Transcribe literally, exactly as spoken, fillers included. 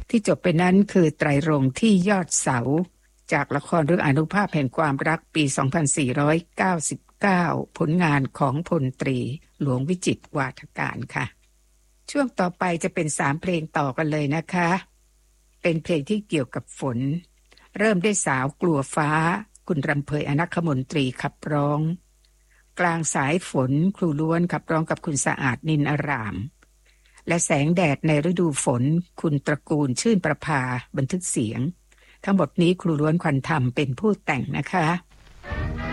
ที่จบไปนั้นคือไตรรงค์ที่ยอดเสาจากละครเรื่องอานุภาพแห่งความรักปี สองพันสี่ร้อยเก้าสิบเก้า ผลงานของพลตรีหลวงวิจิตรวาทการค่ะช่วงต่อไปจะเป็นสามเพลงต่อกันเลยนะคะเป็นเพลงที่เกี่ยวกับฝนเริ่มด้วยสาวกลัวฟ้าคุณรำเพยอนัคคมนตรีขับร้องกลางสายฝนครูล้วนขับร้องกับคุณสะอาดนินอารามและแสงแดดในฤดูฝนคุณตระกูลชื่นประภาบันทึกเสียงทั้งหมดนี้ครูล้วนควันธรรมเป็นผู้แต่งนะคะ